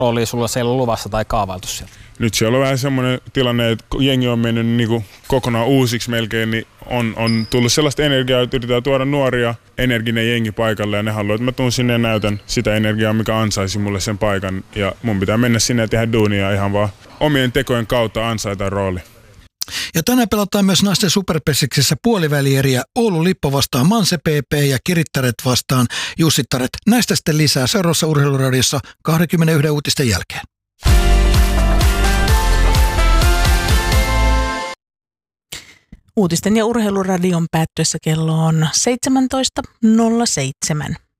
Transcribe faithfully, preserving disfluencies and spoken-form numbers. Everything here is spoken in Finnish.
roolia sulla siellä luvassa tai kaavailtu siellä? Nyt siellä on vähän semmoinen tilanne, että jengi on mennyt niin kuin kokonaan uusiksi melkein, niin on, on tullut sellaista energiaa, että yritetään tuoda nuoria, energinen jengi paikalle ja ne haluaa, että mä tuun sinne ja näytän sitä energiaa, mikä ansaisi mulle sen paikan ja mun pitää mennä sinne ja tehdä duunia ihan vaan omien tekojen kautta ansaita rooli. Ja tänään pelataan myös naisten superpesiksessä puolivälieriä. Oulu Lippo vastaan Manse P P ja Kirittäret vastaan Jussittaret. Näistä sitten lisää seuraavassa Urheiluradiossa kaksikymmentäyksi uutisten jälkeen. Uutisten ja Urheiluradion päättyessä kello on seitsemäntoista nolla seitsemän.